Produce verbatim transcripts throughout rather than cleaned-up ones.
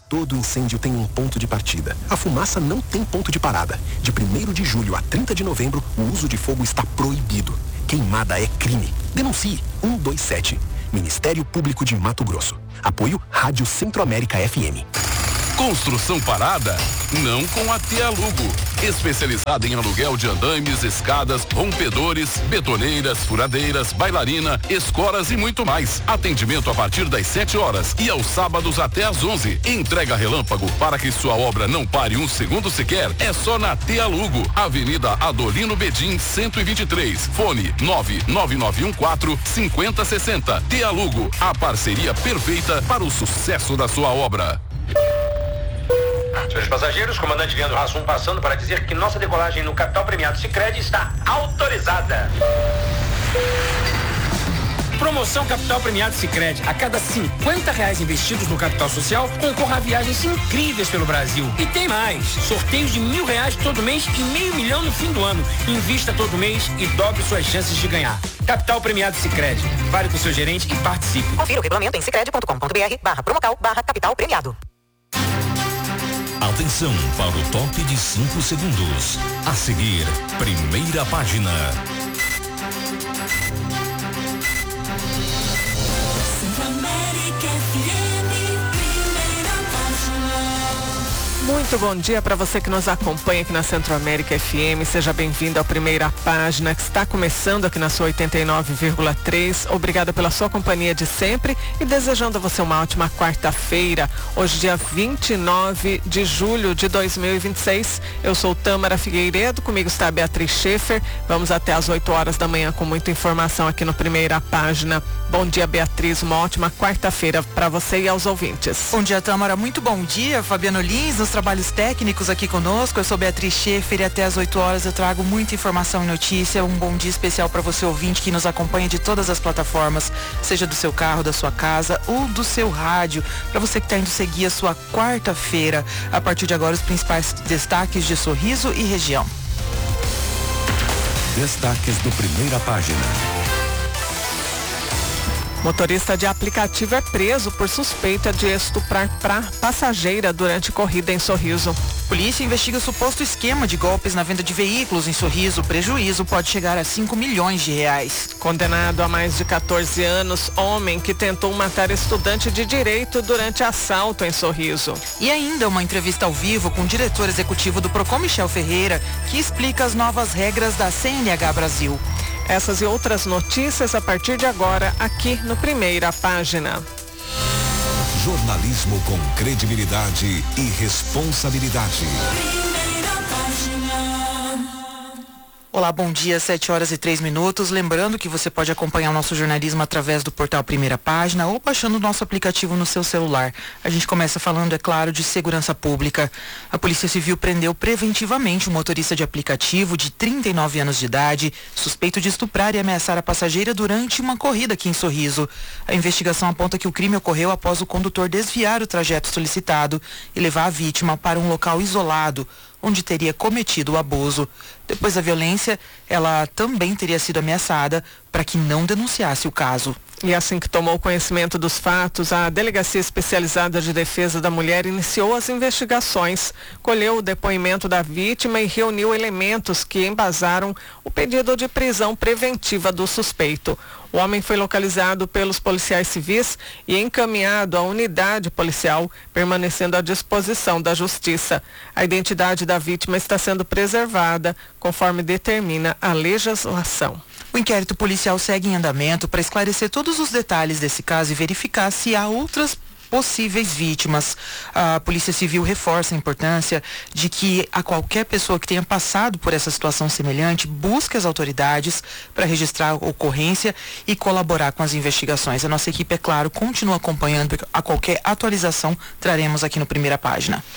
Todo incêndio tem um ponto de partida. A fumaça não tem ponto de parada. De primeiro de julho a trinta de novembro, o uso de fogo está proibido. Queimada é crime. Denuncie um dois sete. Ministério Público de Mato Grosso. Apoio Rádio Centro-América F M. Construção parada? Não com a Tealugo. Especializada em aluguel de andaimes, escadas, rompedores, betoneiras, furadeiras, bailarina, escoras e muito mais. Atendimento a partir das sete horas e aos sábados até às onze. Entrega relâmpago para que sua obra não pare um segundo sequer. É só na Tealugo, Avenida Adolino Bedim, cento e vinte e três. Fone nove nove nove um quatro cinco zero seis zero. Tealugo, a parceria perfeita para o sucesso da sua obra. Senhores passageiros, comandante Leandro Hassum passando para dizer que nossa decolagem no Capital Premiado Sicredi está autorizada. Promoção Capital Premiado Sicredi. A cada cinquenta reais investidos no capital social, concorra a viagens incríveis pelo Brasil. E tem mais. Sorteios de mil reais todo mês e meio milhão no fim do ano. Invista todo mês e dobre suas chances de ganhar. Capital Premiado Sicredi. Fale com o seu gerente e participe. Confira o regulamento em sicredi ponto com ponto br barra promocal barra capital premiado. Atenção para o top de cinco segundos. A seguir, primeira página. Muito bom dia para você que nos acompanha aqui na Centro-América F M. Seja bem-vindo à primeira página que está começando aqui na sua oitenta e nove vírgula três. Obrigada pela sua companhia de sempre e desejando a você uma ótima quarta-feira. Hoje, dia vinte e nove de julho de dois mil e vinte e seis. Eu sou Tâmara Figueiredo, comigo está a Beatriz Schaefer. Vamos até às oito horas da manhã com muita informação aqui no Primeira Página. Bom dia, Beatriz. Uma ótima quarta-feira para você e aos ouvintes. Bom dia, Tâmara. Muito bom dia. Fabiano Lins, nos trabalhos técnicos aqui conosco. Eu sou Beatriz Schaefer e até às oito horas eu trago muita informação e notícia. Um bom dia especial para você ouvinte que nos acompanha de todas as plataformas, seja do seu carro, da sua casa ou do seu rádio. Para você que está indo seguir a sua quarta-feira. A partir de agora, os principais destaques de Sorriso e região. Destaques do Primeira Página. Motorista de aplicativo é preso por suspeita de estuprar pra passageira durante corrida em Sorriso. Polícia investiga suposto esquema de golpes na venda de veículos em Sorriso. O prejuízo pode chegar a cinco milhões de reais. Condenado a mais de quatorze anos, homem que tentou matar estudante de direito durante assalto em Sorriso. E ainda uma entrevista ao vivo com o diretor executivo do Procon, Michel Ferreira, que explica as novas regras da C N H Brasil. Essas e outras notícias a partir de agora, aqui no Primeira Página. Jornalismo com credibilidade e responsabilidade. Olá, bom dia, sete horas e três minutos. Lembrando que você pode acompanhar o nosso jornalismo através do portal Primeira Página ou baixando o nosso aplicativo no seu celular. A gente começa falando, é claro, de segurança pública. A Polícia Civil prendeu preventivamente um motorista de aplicativo de trinta e nove anos de idade, suspeito de estuprar e ameaçar a passageira durante uma corrida aqui em Sorriso. A investigação aponta que o crime ocorreu após o condutor desviar o trajeto solicitado e levar a vítima para um local isolado, onde teria cometido o abuso. Depois da violência, ela também teria sido ameaçada para que não denunciasse o caso. E assim que tomou conhecimento dos fatos, a Delegacia Especializada de Defesa da Mulher iniciou as investigações, colheu o depoimento da vítima e reuniu elementos que embasaram o pedido de prisão preventiva do suspeito. O homem foi localizado pelos policiais civis e encaminhado à unidade policial, permanecendo à disposição da Justiça. A identidade da vítima está sendo preservada, conforme determina a legislação. O inquérito policial segue em andamento para esclarecer todos os detalhes desse caso e verificar se há outras possíveis vítimas. A Polícia Civil reforça a importância de que a qualquer pessoa que tenha passado por essa situação semelhante busque as autoridades para registrar a ocorrência e colaborar com as investigações. A nossa equipe, é claro, continua acompanhando. A qualquer atualização traremos aqui no Primeira Página.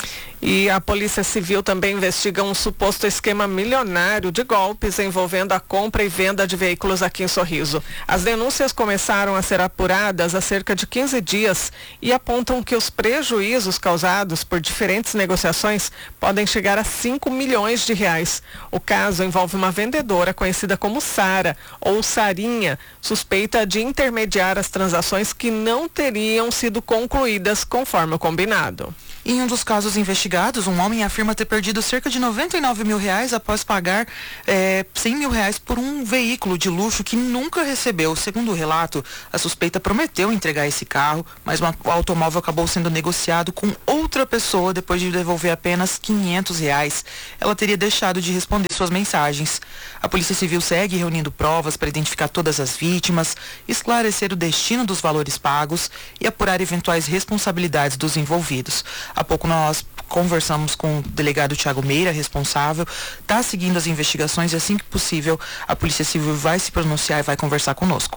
E a Polícia Civil também investiga um suposto esquema milionário de golpes envolvendo a compra e venda de veículos aqui em Sorriso. As denúncias começaram a ser apuradas há cerca de quinze dias e apontam que os prejuízos causados por diferentes negociações podem chegar a cinco milhões de reais. O caso envolve uma vendedora conhecida como Sara ou Sarinha, suspeita de intermediar as transações que não teriam sido concluídas conforme o combinado. Em um dos casos investigados, um homem afirma ter perdido cerca de noventa e nove mil reais após pagar é, cem mil reais por um veículo de luxo que nunca recebeu. Segundo o relato, a suspeita prometeu entregar esse carro, mas o automóvel acabou sendo negociado com outra pessoa depois de devolver apenas quinhentos reais. Ela teria deixado de responder suas mensagens. A Polícia Civil segue reunindo provas para identificar todas as vítimas, esclarecer o destino dos valores pagos e apurar eventuais responsabilidades dos envolvidos. Há pouco nós conversamos com o delegado Thiago Meira, responsável, está seguindo as investigações e assim que possível a Polícia Civil vai se pronunciar e vai conversar conosco.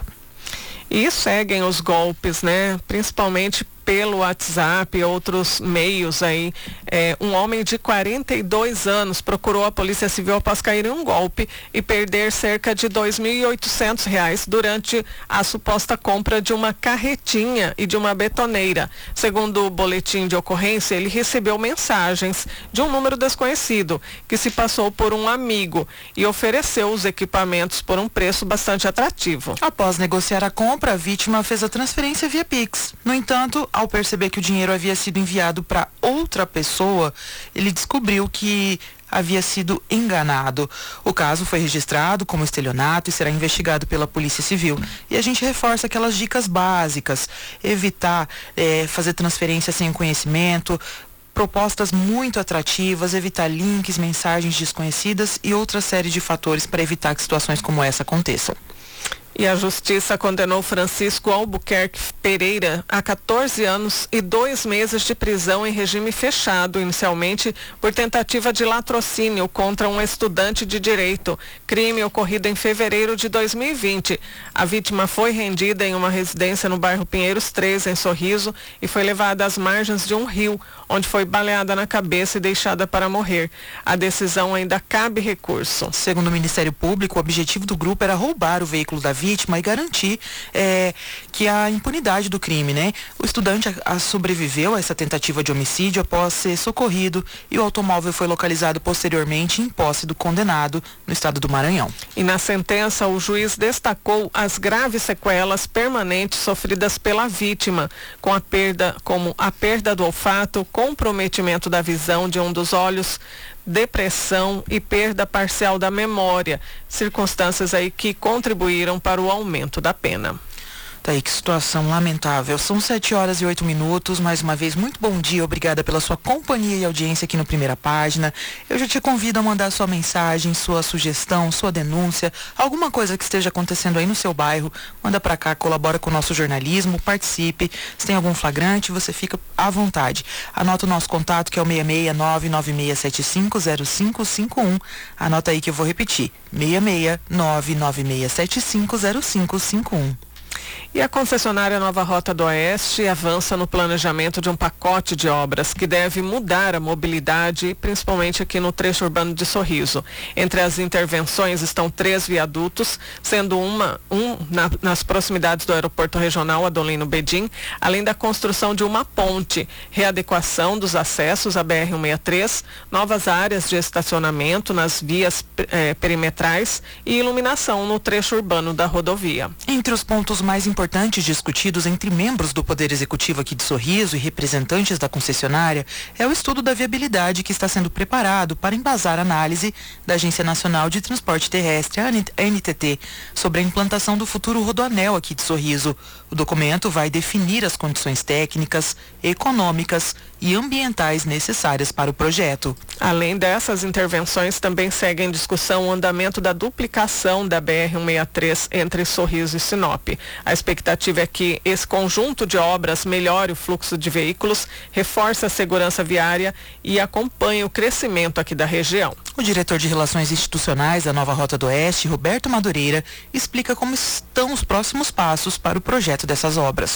E seguem os golpes, né? Principalmente pelo WhatsApp e outros meios aí. É, um homem de quarenta e dois anos procurou a Polícia Civil após cair em um golpe e perder cerca de dois mil e oitocentos reais durante a suposta compra de uma carretinha e de uma betoneira. Segundo o boletim de ocorrência, ele recebeu mensagens de um número desconhecido que se passou por um amigo e ofereceu os equipamentos por um preço bastante atrativo. Após negociar a compra, a vítima fez a transferência via Pix. No entanto, ao perceber que o dinheiro havia sido enviado para outra pessoa, ele descobriu que havia sido enganado. O caso foi registrado como estelionato e será investigado pela Polícia Civil. E a gente reforça aquelas dicas básicas: evitar é, fazer transferência sem conhecimento, propostas muito atrativas, evitar links, mensagens desconhecidas e outra série de fatores para evitar que situações como essa aconteçam. E a Justiça condenou Francisco Albuquerque Pereira a quatorze anos e dois meses de prisão em regime fechado, inicialmente por tentativa de latrocínio contra um estudante de direito, crime ocorrido em fevereiro de dois mil e vinte. A vítima foi rendida em uma residência no bairro Pinheiros três, em Sorriso, e foi levada às margens de um rio, onde foi baleada na cabeça e deixada para morrer. A decisão ainda cabe recurso. Segundo o Ministério Público, o objetivo do grupo era roubar o veículo da vítima e garantir é, que a impunidade do crime, né? O estudante a, a sobreviveu a essa tentativa de homicídio após ser socorrido e o automóvel foi localizado posteriormente em posse do condenado no estado do Maranhão. E na sentença, o juiz destacou as graves sequelas permanentes sofridas pela vítima, com a perda, como a perda do olfato, comprometimento da visão de um dos olhos, depressão e perda parcial da memória, circunstâncias aí que contribuíram para o aumento da pena. Tá aí, que situação lamentável. São sete horas e oito minutos. Mais uma vez, muito bom dia. Obrigada pela sua companhia e audiência aqui no Primeira Página. Eu já te convido a mandar sua mensagem, sua sugestão, sua denúncia, alguma coisa que esteja acontecendo aí no seu bairro. Manda pra cá, colabora com o nosso jornalismo, participe. Se tem algum flagrante, você fica à vontade. Anota o nosso contato, que é o seis seis nove nove seis sete cinco zero cinco cinco um. Anota aí que eu vou repetir. seis seis nove nove seis sete cinco zero cinco cinco um. E a concessionária Nova Rota do Oeste avança no planejamento de um pacote de obras que deve mudar a mobilidade, principalmente aqui no trecho urbano de Sorriso. Entre as intervenções estão três viadutos, sendo uma, um na, nas proximidades do aeroporto regional Adolino Bedim, além da construção de uma ponte, readequação dos acessos à B R cento e sessenta e três, novas áreas de estacionamento nas vias eh, perimetrais e iluminação no trecho urbano da rodovia. Entre os pontos mais importantes discutidos entre membros do Poder Executivo aqui de Sorriso e representantes da concessionária é o estudo da viabilidade que está sendo preparado para embasar a análise da Agência Nacional de Transporte Terrestre, a N T T, sobre a implantação do futuro rodoanel aqui de Sorriso. O documento vai definir as condições técnicas, econômicas e ambientais necessárias para o projeto. Além dessas intervenções, também segue em discussão o andamento da duplicação da B R cento e sessenta e três entre Sorriso e Sinop. A expectativa é que esse conjunto de obras melhore o fluxo de veículos, reforce a segurança viária e acompanhe o crescimento aqui da região. O diretor de Relações Institucionais da Nova Rota do Oeste, Roberto Madureira, explica como estão os próximos passos para o projeto dessas obras.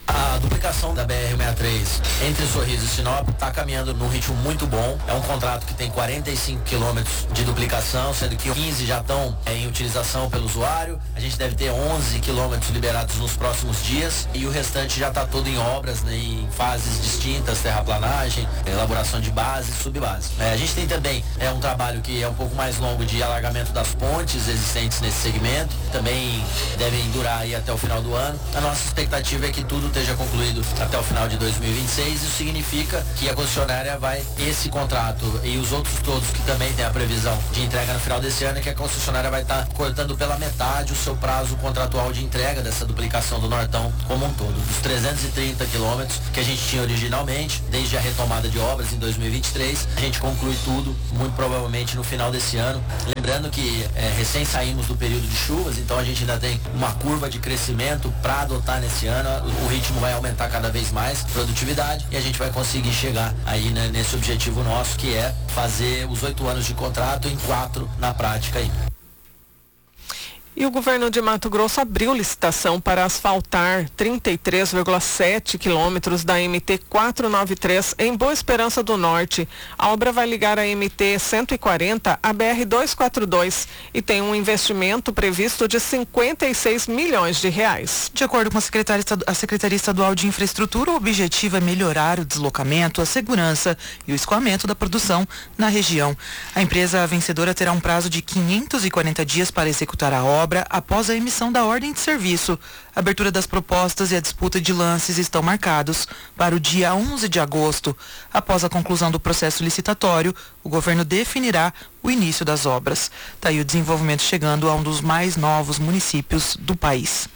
A duplicação da B R cento e sessenta e três entre Sorriso e Sinop está caminhando num ritmo muito bom. É um contrato que tem quarenta e cinco quilômetros de duplicação, sendo que quinze já estão é, em utilização pelo usuário. A gente deve ter onze quilômetros liberados nos próximos dias e o restante já está todo em obras, né, em fases distintas, terraplanagem, elaboração de base e subbase. É, a gente tem também é, um trabalho que é um pouco mais longo de alargamento das pontes existentes nesse segmento. Também devem durar aí até o final do ano. A nossa expectativa é que tudo esteja concluído até o final de dois mil e vinte e seis. Isso significa que a concessionária vai, esse contrato e os outros todos que também tem a previsão de entrega no final desse ano, é que a concessionária vai estar cortando pela metade o seu prazo contratual de entrega dessa duplicação do Nortão como um todo. Dos trezentos e trinta quilômetros que a gente tinha originalmente, desde a retomada de obras em dois mil e vinte e três, a gente conclui tudo muito provavelmente no final desse ano. Lembrando que é, recém saímos do período de chuvas, então a gente ainda tem uma curva de crescimento para adotar nesse ano. O ritmo vai aumentar cada vez mais, produtividade, e a gente vai conseguir chegar aí, né, nesse objetivo nosso, que é fazer os oito anos de contrato em quatro na prática aí. E o governo de Mato Grosso abriu licitação para asfaltar trinta e três vírgula sete quilômetros da M T quatrocentos e noventa e três em Boa Esperança do Norte. A obra vai ligar a M T cento e quarenta à B R duzentos e quarenta e dois e tem um investimento previsto de cinquenta e seis milhões de reais. De acordo com a Secretaria, a Secretaria Estadual de Infraestrutura, o objetivo é melhorar o deslocamento, a segurança e o escoamento da produção na região. A empresa vencedora terá um prazo de quinhentos e quarenta dias para executar a obra após a emissão da ordem de serviço. A abertura das propostas e a disputa de lances estão marcados para o dia onze de agosto. Após a conclusão do processo licitatório, o governo definirá o início das obras. Está aí o desenvolvimento chegando a um dos mais novos municípios do país.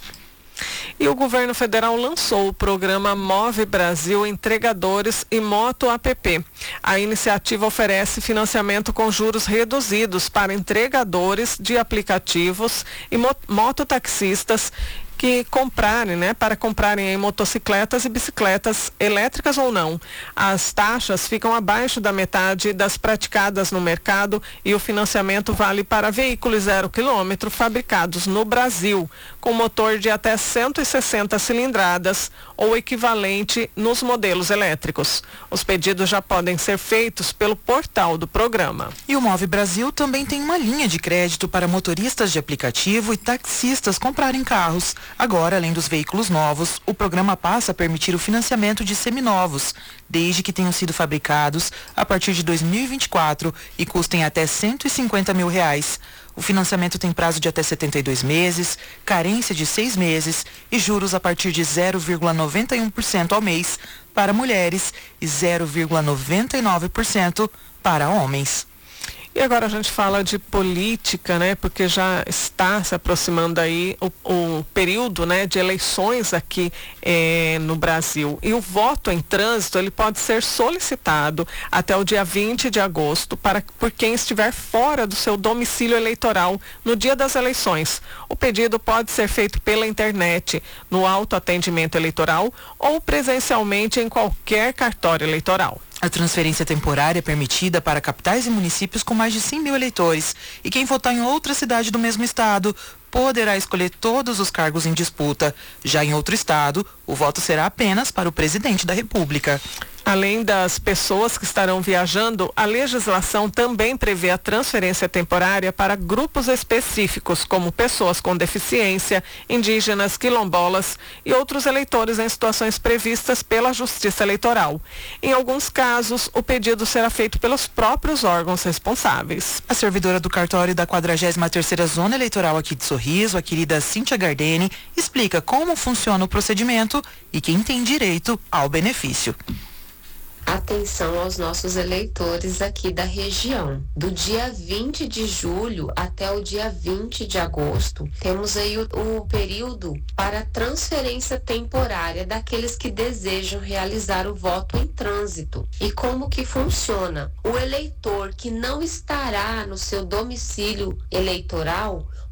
E o governo federal lançou o programa Move Brasil Entregadores e Moto App. A iniciativa oferece financiamento com juros reduzidos para entregadores de aplicativos e mototaxistas que comprarem, né, para comprarem em motocicletas e bicicletas elétricas ou não. As taxas ficam abaixo da metade das praticadas no mercado e o financiamento vale para veículos zero quilômetro fabricados no Brasil, com motor de até cento e sessenta cilindradas ou equivalente nos modelos elétricos. Os pedidos já podem ser feitos pelo portal do programa. E o Move Brasil também tem uma linha de crédito para motoristas de aplicativo e taxistas comprarem carros. Agora, além dos veículos novos, o programa passa a permitir o financiamento de seminovos, desde que tenham sido fabricados a partir de dois mil e vinte e quatro e custem até cento e cinquenta mil reais. O financiamento tem prazo de até setenta e dois meses, carência de seis meses e juros a partir de zero vírgula noventa e um por cento ao mês para mulheres e zero vírgula noventa e nove por cento para homens. E agora a gente fala de política, né? Porque já está se aproximando aí o, o período, né, de eleições aqui eh, no Brasil. E o voto em trânsito, ele pode ser solicitado até o dia vinte de agosto para, por quem estiver fora do seu domicílio eleitoral no dia das eleições. O pedido pode ser feito pela internet, no autoatendimento eleitoral ou presencialmente em qualquer cartório eleitoral. A transferência temporária é permitida para capitais e municípios com mais de cem mil eleitores. E quem votar em outra cidade do mesmo estado poderá escolher todos os cargos em disputa. Já em outro estado, o voto será apenas para o presidente da República. Além das pessoas que estarão viajando, a legislação também prevê a transferência temporária para grupos específicos, como pessoas com deficiência, indígenas, quilombolas e outros eleitores em situações previstas pela Justiça Eleitoral. Em alguns casos, o pedido será feito pelos próprios órgãos responsáveis. A servidora do cartório da quadragésima terceira Zona Eleitoral aqui de Sorriso, a querida Cíntia Gardeni, explica como funciona o procedimento e quem tem direito ao benefício. Atenção aos nossos eleitores aqui da região. Do dia vinte de julho até o dia vinte de agosto, temos aí o, o período para transferência temporária daqueles que desejam realizar o voto em trânsito. E como que funciona? O eleitor que não estará no seu domicílio eleitoral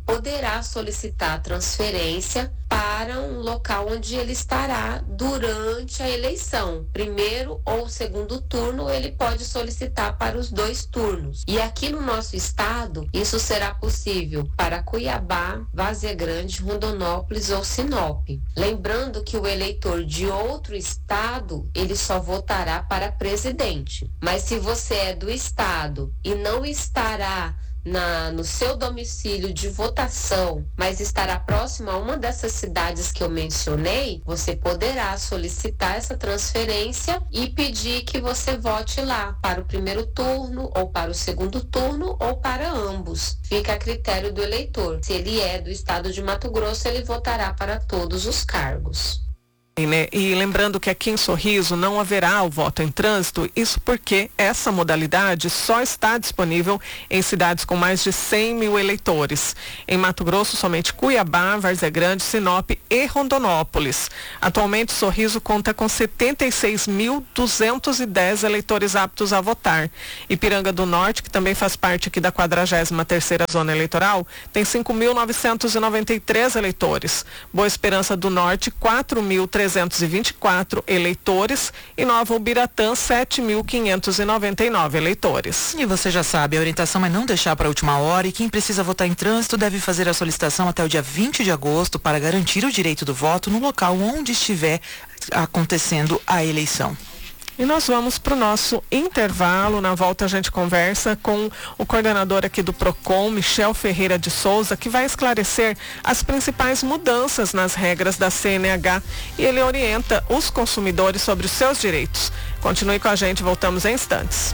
poderá solicitar a transferência para um local onde ele estará durante a eleição. Primeiro ou segundo turno, ele pode solicitar para os dois turnos. E aqui no nosso estado, isso será possível para Cuiabá, Várzea Grande, Rondonópolis ou Sinop. Lembrando que o eleitor de outro estado, ele só votará para presidente. Mas se você é do estado e não estará Na, no seu domicílio de votação, mas estará próximo a uma dessas cidades que eu mencionei, você poderá solicitar essa transferência e pedir que você vote lá para o primeiro turno, ou para o segundo turno, ou para ambos. Fica a critério do eleitor. Se ele é do estado de Mato Grosso, ele votará para todos os cargos. E lembrando que aqui em Sorriso não haverá o voto em trânsito, isso porque essa modalidade só está disponível em cidades com mais de cem mil eleitores. Em Mato Grosso, somente Cuiabá, Várzea Grande, Sinop e Rondonópolis. Atualmente, Sorriso conta com setenta e seis mil duzentos e dez eleitores aptos a votar. Ipiranga do Norte, que também faz parte aqui da quadragésima terceira zona eleitoral, tem cinco mil novecentos e noventa e três eleitores. Boa Esperança do Norte, quatro mil trezentos e vinte e quatro eleitores e Nova Ubiratã, sete mil quinhentos e noventa e nove eleitores. E você já sabe, a orientação é não deixar para a última hora e quem precisa votar em trânsito deve fazer a solicitação até o dia vinte de agosto para garantir o direito do voto no local onde estiver acontecendo a eleição. E nós vamos para o nosso intervalo. Na volta a gente conversa com o coordenador aqui do Procon, Michel Ferreira de Souza, que vai esclarecer as principais mudanças nas regras da C N H e ele orienta os consumidores sobre os seus direitos. Continue com a gente, voltamos em instantes.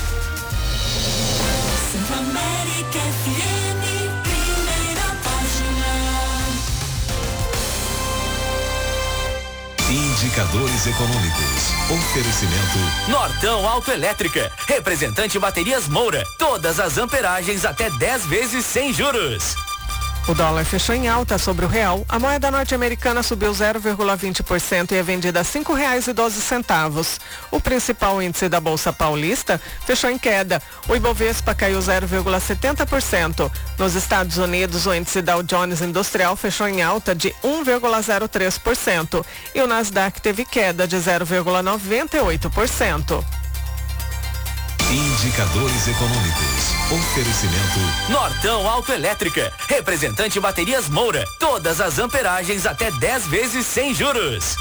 Indicadores econômicos. Oferecimento Nortão Autoelétrica. Representante Baterias Moura. Todas as amperagens até dez vezes sem juros. O dólar fechou em alta sobre o real. A moeda norte-americana subiu zero vírgula vinte por cento e é vendida a cinco reais e doze centavos. O principal índice da Bolsa Paulista fechou em queda. O Ibovespa caiu zero vírgula setenta por cento. Nos Estados Unidos, o índice Dow Jones Industrial fechou em alta de um vírgula zero três por cento. E o Nasdaq teve queda de zero vírgula noventa e oito por cento. Indicadores econômicos. Oferecimento Nortão Autoelétrica. Representante Baterias Moura. Todas as amperagens até dez vezes sem juros.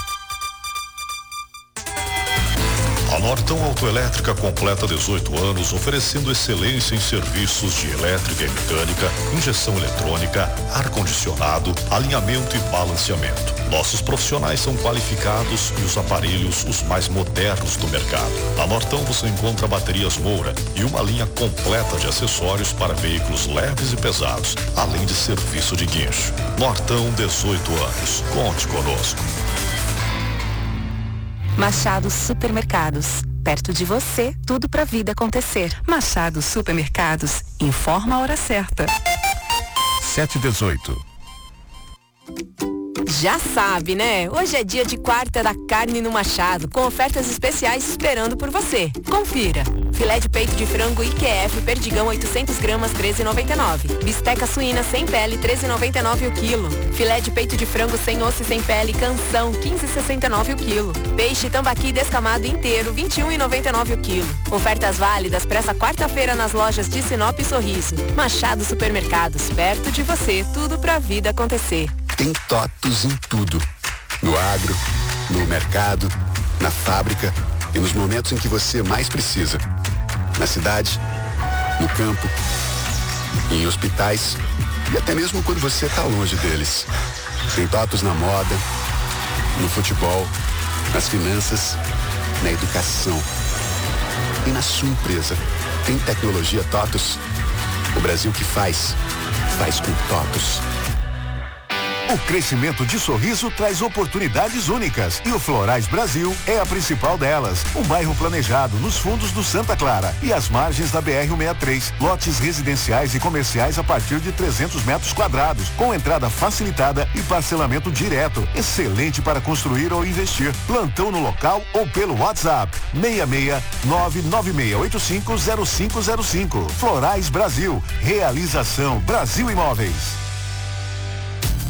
A Nortão Autoelétrica completa dezoito anos, oferecendo excelência em serviços de elétrica e mecânica, injeção eletrônica, ar-condicionado, alinhamento e balanceamento. Nossos profissionais são qualificados e os aparelhos os mais modernos do mercado. Na Nortão você encontra baterias Moura e uma linha completa de acessórios para veículos leves e pesados, além de serviço de guincho. Nortão, dezoito anos. Conte conosco. Machado Supermercados. Perto de você, tudo pra vida acontecer. Machado Supermercados. Informa a hora certa. sete e dezoito. Já sabe, né? Hoje é dia de quarta da carne no Machado, com ofertas especiais esperando por você. Confira. Filé de peito de frango I Q F Perdigão oitocentos gramas, treze reais e noventa e nove centavos. Bisteca suína sem pele, treze reais e noventa e nove centavos o quilo. Filé de peito de frango sem osso e sem pele, Canção, quinze reais e sessenta e nove centavos o quilo. Peixe tambaqui descamado inteiro, vinte e um reais e noventa e nove centavos o quilo. Ofertas válidas para essa quarta-feira nas lojas de Sinop e Sorriso. Machado Supermercados, perto de você, tudo pra vida acontecer. Tem TOTUS em tudo. No agro, no mercado, na fábrica e nos momentos em que você mais precisa. Na cidade, no campo, em hospitais e até mesmo quando você está longe deles. Tem TOTUS na moda, no futebol, nas finanças, na educação e na sua empresa. Tem tecnologia TOTUS. O Brasil que faz, faz com TOTUS. O crescimento de Sorriso traz oportunidades únicas e o Florais Brasil é a principal delas. Um bairro planejado nos fundos do Santa Clara e às margens da B R cento e sessenta e três. Lotes residenciais e comerciais a partir de trezentos metros quadrados, com entrada facilitada e parcelamento direto. Excelente para construir ou investir. Plantão no local ou pelo WhatsApp seis seis nove nove seis oito cinco zero cinco zero cinco. Florais Brasil. Realização Brasil Imóveis.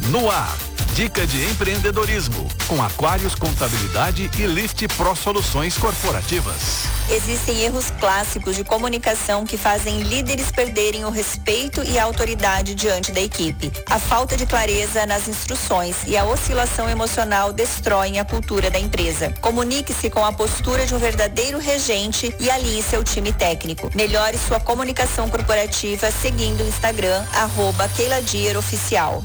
No ar, dica de empreendedorismo, com Aquários Contabilidade e Lift Pro Soluções Corporativas. Existem erros clássicos de comunicação que fazem líderes perderem o respeito e a autoridade diante da equipe. A falta de clareza nas instruções e a oscilação emocional destroem a cultura da empresa. Comunique-se com a postura de um verdadeiro regente e alinhe seu time técnico. Melhore sua comunicação corporativa seguindo o Instagram, arroba Keila Dier Oficial.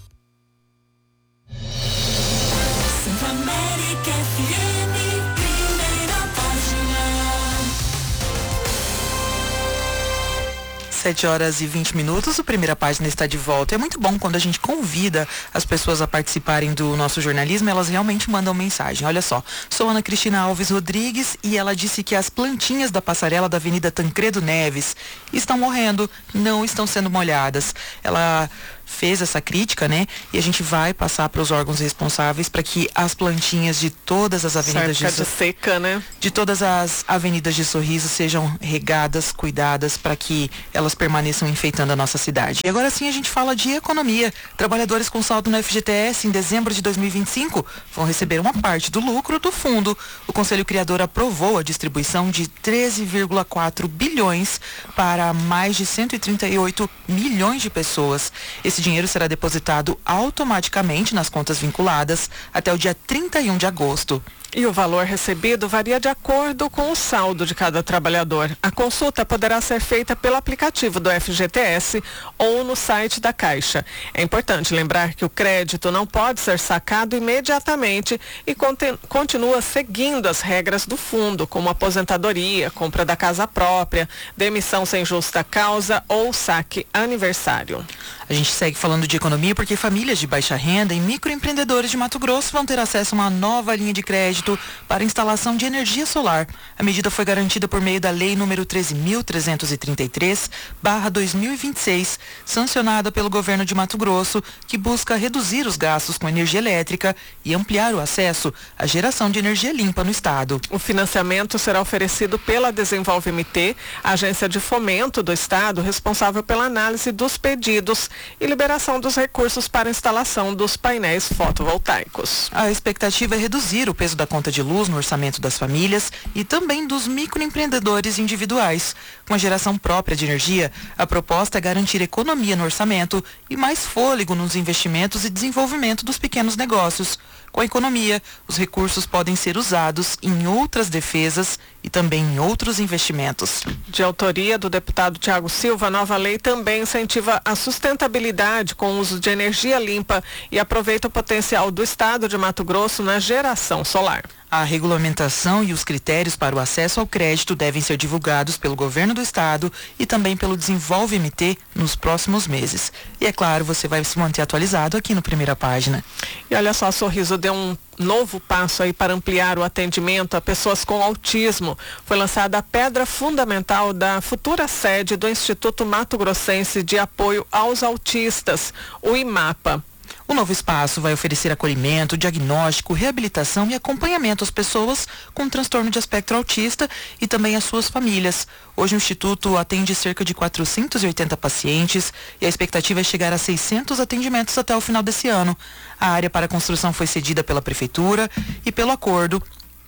sete horas e vinte minutos, o Primeira Página está de volta. É muito bom quando a gente convida as pessoas a participarem do nosso jornalismo, elas realmente mandam mensagem. Olha só, sou Ana Cristina Alves Rodrigues e ela disse que as plantinhas da passarela da Avenida Tancredo Neves estão morrendo, não estão sendo molhadas. Ela fez essa crítica, né? E a gente vai passar para os órgãos responsáveis para que as plantinhas de todas as avenidas de, de seca, né? De todas as avenidas de Sorriso sejam regadas, cuidadas, para que elas permaneçam enfeitando a nossa cidade. E agora sim a gente fala de economia. Trabalhadores com saldo no F G T S em dezembro de dois mil e vinte e cinco vão receber uma parte do lucro do fundo. O Conselho Criador aprovou a distribuição de treze vírgula quatro bilhões para mais de cento e trinta e oito milhões de pessoas. Esse dinheiro será depositado automaticamente nas contas vinculadas até o dia trinta e um de agosto. E o valor recebido varia de acordo com o saldo de cada trabalhador. A consulta poderá ser feita pelo aplicativo do F G T S ou no site da Caixa. É importante lembrar que o crédito não pode ser sacado imediatamente e conten- continua seguindo as regras do fundo, como aposentadoria, compra da casa própria, demissão sem justa causa ou saque aniversário. A gente segue falando de economia porque famílias de baixa renda e microempreendedores de Mato Grosso vão ter acesso a uma nova linha de crédito para instalação de energia solar. A medida foi garantida por meio da Lei número treze mil trezentos e trinta e três barra dois mil e vinte e seis, sancionada pelo governo de Mato Grosso, que busca reduzir os gastos com energia elétrica e ampliar o acesso à geração de energia limpa no estado. O financiamento será oferecido pela Desenvolve M T, agência de fomento do estado responsável pela análise dos pedidos e liberação dos recursos para instalação dos painéis fotovoltaicos. A expectativa é reduzir o peso da conta de luz no orçamento das famílias e também dos microempreendedores individuais. Com a geração própria de energia, a proposta é garantir economia no orçamento e mais fôlego nos investimentos e desenvolvimento dos pequenos negócios. Com a economia, os recursos podem ser usados em outras defesas e também em outros investimentos. De autoria do deputado Tiago Silva, a nova lei também incentiva a sustentabilidade com o uso de energia limpa e aproveita o potencial do estado de Mato Grosso na geração solar. A regulamentação e os critérios para o acesso ao crédito devem ser divulgados pelo governo do estado e também pelo Desenvolve M T nos próximos meses. E é claro, você vai se manter atualizado aqui no Primeira Página. E olha só, Sorriso deu um novo passo aí para ampliar o atendimento a pessoas com autismo. Foi lançada a pedra fundamental da futura sede do Instituto Mato Grossense de Apoio aos Autistas, o IMAPA. O novo espaço vai oferecer acolhimento, diagnóstico, reabilitação e acompanhamento às pessoas com transtorno de espectro autista e também às suas famílias. Hoje o Instituto atende cerca de quatrocentos e oitenta pacientes e a expectativa é chegar a seiscentos atendimentos até o final desse ano. A área para a construção foi cedida pela Prefeitura e pelo acordo.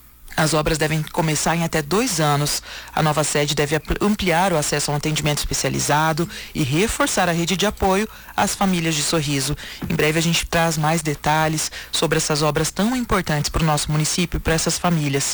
As obras devem começar em até dois anos. A nova sede deve ampliar o acesso a um atendimento especializado e reforçar a rede de apoio às famílias de Sorriso. Em breve a gente traz mais detalhes sobre essas obras tão importantes para o nosso município e para essas famílias.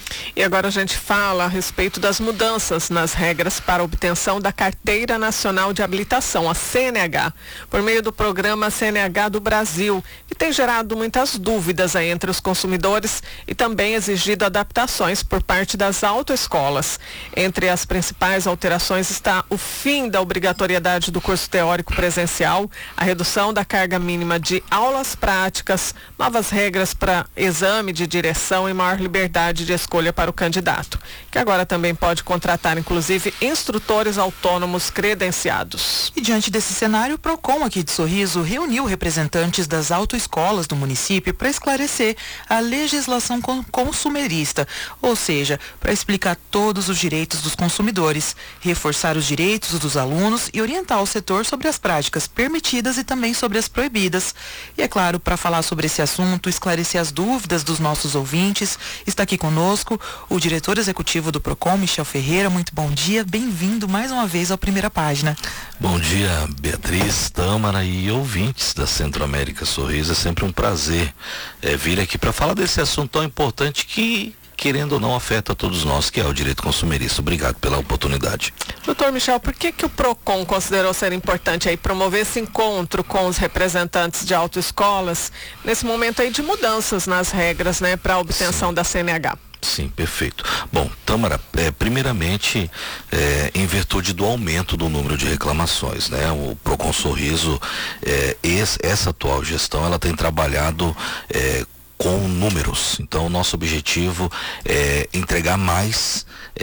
E agora a gente fala a respeito das mudanças nas regras para a obtenção da Carteira Nacional de Habilitação, a C N H, por meio do programa C N H do Brasil, que tem gerado muitas dúvidas aí entre os consumidores e também exigido adaptações por parte das autoescolas. Entre as principais alterações está o fim da obrigatoriedade do curso teórico presencial, a redução da carga mínima de aulas práticas, novas regras para exame de direção e maior liberdade de escolha escolha para o candidato, que agora também pode contratar, inclusive, instrutores autônomos credenciados. E diante desse cenário, o Procon aqui de Sorriso reuniu representantes das autoescolas do município para esclarecer a legislação consumerista, ou seja, para explicar todos os direitos dos consumidores, reforçar os direitos dos alunos e orientar o setor sobre as práticas permitidas e também sobre as proibidas. E é claro, para falar sobre esse assunto, esclarecer as dúvidas dos nossos ouvintes, está aqui conosco o diretor executivo do Procon, Michel Ferreira. Muito bom dia, bem-vindo mais uma vez ao Primeira Página. Bom dia, Beatriz, Tâmara e ouvintes da Centro-América Sorriso. É sempre um prazer é, vir aqui para falar desse assunto tão importante que, querendo ou não, afeta a todos nós, que é o direito consumerista. Obrigado pela oportunidade. Doutor Michel, por que que o Procon considerou ser importante aí promover esse encontro com os representantes de autoescolas nesse momento aí de mudanças nas regras, né, para a obtenção Sim. da C N H? Sim, perfeito. Bom, Tâmara, é, primeiramente, é, em virtude do aumento do número de reclamações, né? O Procon Sorriso, é, esse, essa atual gestão, ela tem trabalhado é, com números. Então, o nosso objetivo é entregar mais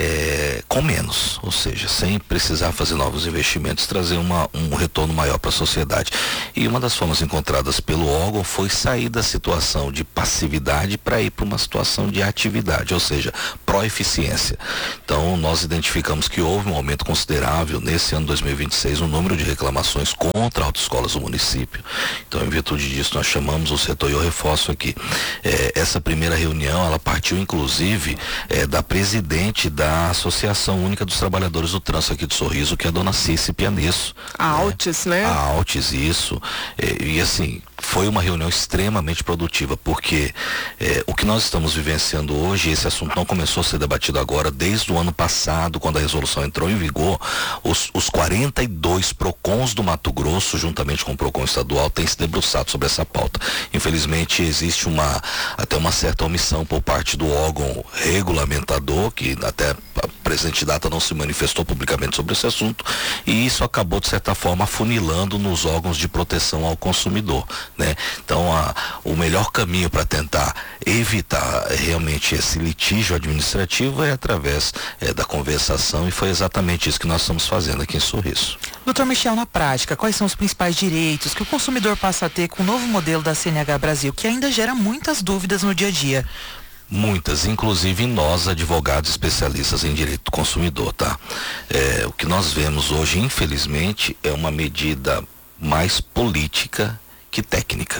é, com menos, ou seja, sem precisar fazer novos investimentos, trazer uma, um retorno maior para a sociedade. E uma das formas encontradas pelo órgão foi sair da situação de passividade para ir para uma situação de atividade, ou seja, pró-eficiência. Então, nós identificamos que houve um aumento considerável nesse ano dois mil e vinte e seis no número de reclamações contra autoescolas do município. Então, em virtude disso, nós chamamos o setor, e eu reforço aqui, É, essa primeira reunião, ela partiu inclusive é, da presidente da Associação Única dos Trabalhadores do Trânsito aqui de Sorriso, que é a dona Cici Pianesso. A Altis, né? A Altis, isso. É, e assim, foi uma reunião extremamente produtiva, porque é, o que nós estamos vivenciando hoje, esse assunto não começou a ser debatido agora, desde o ano passado, quando a resolução entrou em vigor, os, os quarenta e dois Procons do Mato Grosso, juntamente com o Procon estadual, têm se debruçado sobre essa pauta. Infelizmente, existe uma, até uma certa omissão por parte do órgão regulamentador, que até a presente data não se manifestou publicamente sobre esse assunto, e isso acabou, de certa forma, afunilando nos órgãos de proteção ao consumidor. Né? Então, a, o melhor caminho para tentar evitar realmente esse litígio administrativo é através é, da conversação, e foi exatamente isso que nós estamos fazendo aqui em Sorriso. doutor Michel, na prática, quais são os principais direitos que o consumidor passa a ter com o novo modelo da C N H Brasil, que ainda gera muitas dúvidas no dia a dia? Muitas, inclusive nós, advogados especialistas em direito do consumidor, tá? É, o que nós vemos hoje, infelizmente, é uma medida mais política que técnica.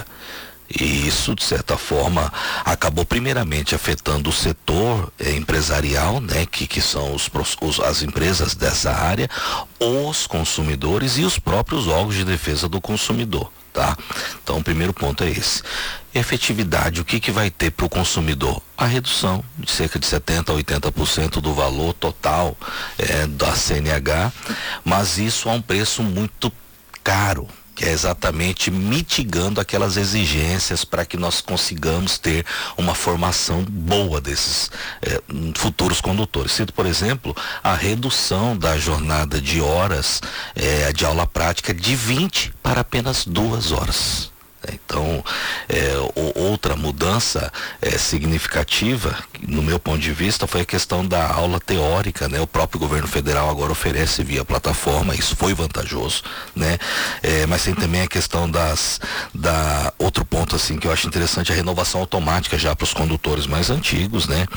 E isso, de certa forma, acabou primeiramente afetando o setor eh, empresarial, né, que, que são os, os, as empresas dessa área, os consumidores e os próprios órgãos de defesa do consumidor. Tá? Então, o primeiro ponto é esse. Efetividade, o que, que vai ter para o consumidor? A redução de cerca de setenta a oitenta por cento do valor total eh, da C N H, mas isso a um preço muito caro, que é exatamente mitigando aquelas exigências para que nós consigamos ter uma formação boa desses eh, futuros condutores. Cito, por exemplo, a redução da jornada de horas eh, de aula prática de vinte para apenas duas horas. Então, é, outra mudança é, significativa, no meu ponto de vista, foi a questão da aula teórica, né? O próprio governo federal agora oferece via plataforma, isso foi vantajoso, né? É, mas tem também a questão das, da, outro ponto assim que eu acho interessante, a renovação automática já para os condutores mais antigos, né?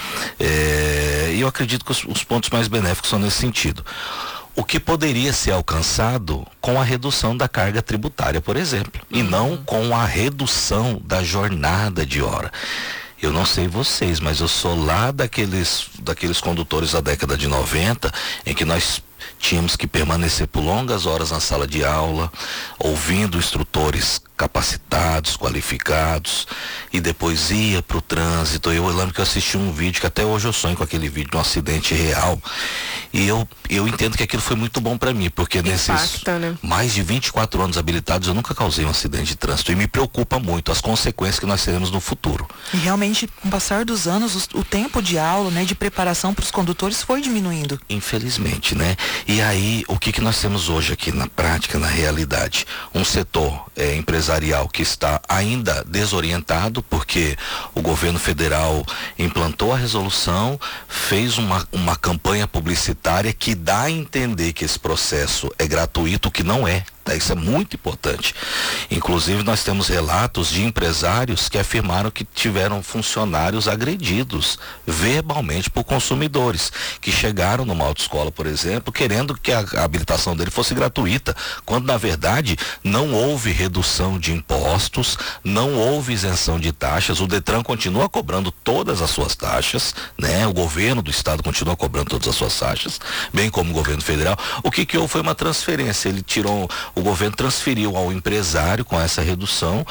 É, e eu acredito que os, os pontos mais benéficos são nesse sentido. O que poderia ser alcançado com a redução da carga tributária, por exemplo, e não com a redução da jornada de hora. Eu não sei vocês, mas eu sou lá daqueles, daqueles condutores da década de noventa, em que nós tínhamos que permanecer por longas horas na sala de aula, ouvindo instrutores capacitados, qualificados, e depois ia para o trânsito. Eu lembro que eu assisti um vídeo, que até hoje eu sonho com aquele vídeo de um acidente real, e eu, eu entendo que aquilo foi muito bom para mim, porque Impacta, nesses né? mais de vinte e quatro anos habilitados eu nunca causei um acidente de trânsito, e me preocupa muito as consequências que nós teremos no futuro. E realmente, com o passar dos anos, o, o tempo de aula, né, de preparação para os condutores foi diminuindo. Infelizmente, né? E aí, o que que nós temos hoje aqui na prática, na realidade? Um setor é, empresarial que está ainda desorientado, porque o governo federal implantou a resolução, fez uma, uma campanha publicitária que dá a entender que esse processo é gratuito, o que não é. Isso é muito importante. Inclusive, nós temos relatos de empresários que afirmaram que tiveram funcionários agredidos verbalmente por consumidores, que chegaram numa autoescola, por exemplo, querendo que a, a habilitação dele fosse gratuita, quando na verdade não houve redução de impostos, não houve isenção de taxas, o Detran continua cobrando todas as suas taxas, né? O governo do estado continua cobrando todas as suas taxas, bem como o governo federal. O que que houve foi uma transferência, ele tirou, o governo transferiu ao empresário com essa redução,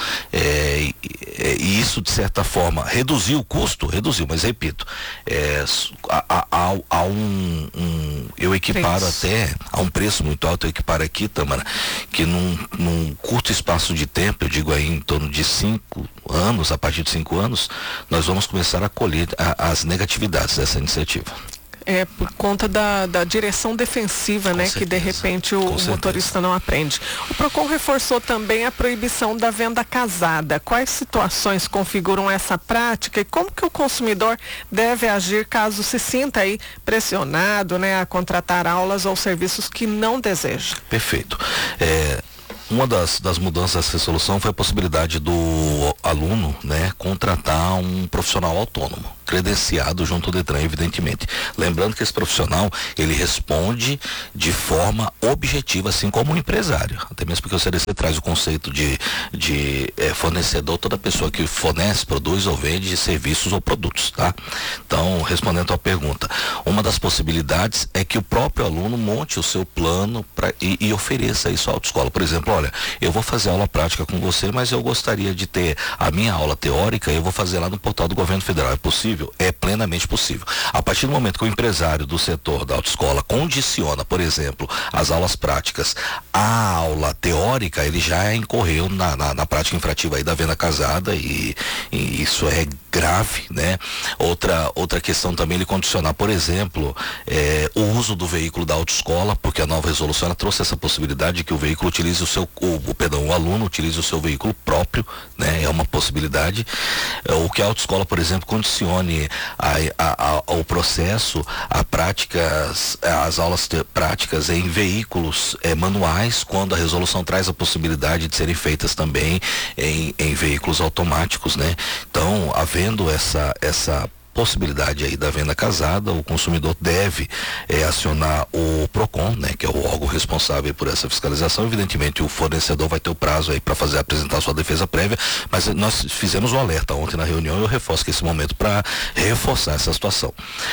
é, e, e isso de certa forma reduziu o custo, reduziu, mas repito, é, a, a, a, a um, um, eu equiparo preço. até a um preço muito alto, eu equiparo aqui, Tamara, que num, num curto espaço de tempo, eu digo aí em torno de cinco anos, a partir de cinco anos, nós vamos começar a colher a, as negatividades dessa iniciativa. É por conta da, da direção defensiva, Com né? certeza. Que de repente o, o motorista não aprende. O Procon reforçou também a proibição da venda casada. Quais situações configuram essa prática e como que o consumidor deve agir caso se sinta aí pressionado, né? A contratar aulas ou serviços que não deseja? Perfeito. É... Uma das, das mudanças dessa resolução foi a possibilidade do aluno, né, contratar um profissional autônomo, credenciado junto ao Detran, evidentemente. Lembrando que esse profissional, ele responde de forma objetiva, assim como o empresário. Até mesmo porque o C D C traz o conceito de, de é, fornecedor, toda pessoa que fornece, produz ou vende serviços ou produtos, tá? Então, respondendo à pergunta, uma das possibilidades é que o próprio aluno monte o seu plano pra, e, e ofereça isso à autoescola. Por exemplo, olha, eu vou fazer aula prática com você, mas eu gostaria de ter a minha aula teórica, eu vou fazer lá no portal do governo federal. É possível? É plenamente possível. A partir do momento que o empresário do setor da autoescola condiciona, por exemplo, as aulas práticas à aula teórica, ele já incorreu na, na, na prática infrativa aí da venda casada e, e isso é grave, né? Outra, outra questão também, ele condicionar, por exemplo, é, o uso do veículo da autoescola, porque a nova resolução ela trouxe essa possibilidade de que o veículo utilize o seu, o, o, perdão, o aluno utilize o seu veículo próprio, né? É uma possibilidade. É, o que a autoescola, por exemplo, condicione a, a, a, ao processo, a práticas, as aulas te, práticas em veículos é, manuais, quando a resolução traz a possibilidade de serem feitas também em, em veículos automáticos, né? Então, havendo essa, essa possibilidade aí da venda casada, o consumidor deve é, acionar o Procon, né, que é o órgão responsável por essa fiscalização. Evidentemente, o fornecedor vai ter o prazo aí para fazer apresentar sua defesa prévia, mas nós fizemos um alerta ontem na reunião e eu reforço que esse momento para reforçar essa situação.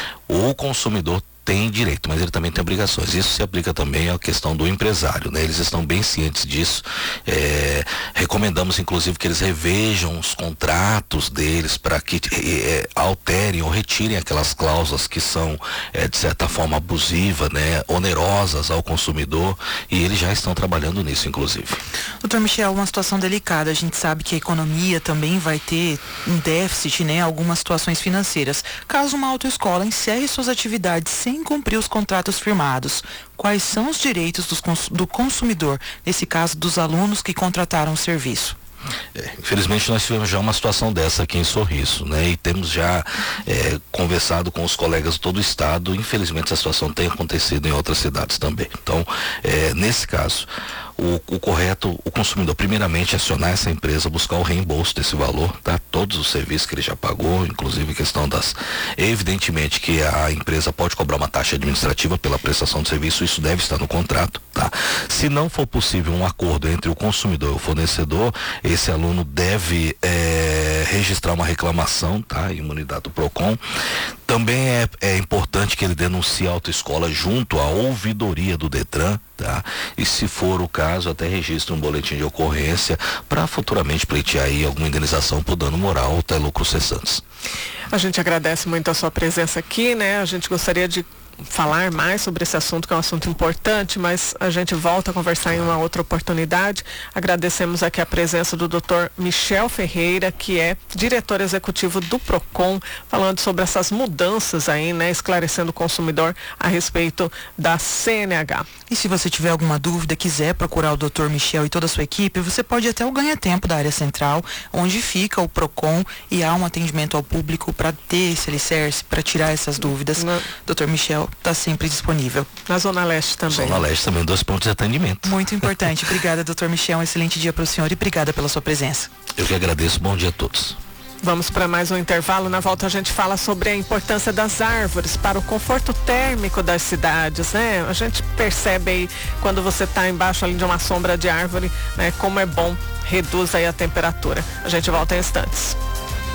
O consumidor tem direito, mas ele também tem obrigações. Isso se aplica também à questão do empresário, né? Eles estão bem cientes disso. É, recomendamos, inclusive, que eles revejam os contratos deles para que é, alterem ou retirem aquelas cláusulas que são, é, de certa forma, abusivas, né? Onerosas ao consumidor, e eles já estão trabalhando nisso, inclusive. Doutor Michel, uma situação delicada. A gente sabe que a economia também vai ter um déficit, né? Algumas situações financeiras. Caso uma autoescola encerre suas atividades sem cumprir os contratos firmados, quais são os direitos dos cons- do consumidor, nesse caso dos alunos que contrataram o serviço? É, infelizmente nós tivemos já uma situação dessa aqui em Sorriso, né? E temos já é, conversado com os colegas de todo o estado. Infelizmente essa situação tem acontecido em outras cidades também. Então, é, nesse caso, O, o correto, o consumidor, primeiramente, acionar essa empresa, buscar o reembolso desse valor, tá? Todos os serviços que ele já pagou, inclusive questão das... Evidentemente que a empresa pode cobrar uma taxa administrativa pela prestação de serviço, isso deve estar no contrato, tá? Se não for possível um acordo entre o consumidor e o fornecedor, esse aluno deve é, registrar uma reclamação, tá? Imunidade do Procon. Também é, é importante que ele denuncie a autoescola junto à ouvidoria do Detran, tá? E se for o caso, até registre um boletim de ocorrência para futuramente pleitear aí alguma indenização por dano moral ou até lucros cessantes. A gente agradece muito a sua presença aqui, né? A gente gostaria de falar mais sobre esse assunto, que é um assunto importante, mas a gente volta a conversar em uma outra oportunidade. Agradecemos aqui a presença do doutor Michel Ferreira, que é diretor executivo do Procon, falando sobre essas mudanças aí, né, esclarecendo o consumidor a respeito da C N H. E se você tiver alguma dúvida, quiser procurar o doutor Michel e toda a sua equipe, você pode ir até o Ganha-Tempo da área central, onde fica o Procon, e há um atendimento ao público para ter esse alicerce, para tirar essas dúvidas. Na... doutor Michel está sempre disponível. Na Zona Leste também. Zona Leste também, dois pontos de atendimento. Muito importante. Obrigada, doutor Michel. Um excelente dia para o senhor e obrigada pela sua presença. Eu que agradeço. Bom dia a todos. Vamos para mais um intervalo. Na volta a gente fala sobre a importância das árvores para o conforto térmico das cidades, né? A gente percebe aí, quando você está embaixo ali de uma sombra de árvore, né, como é bom, reduz aí a temperatura. A gente volta em instantes.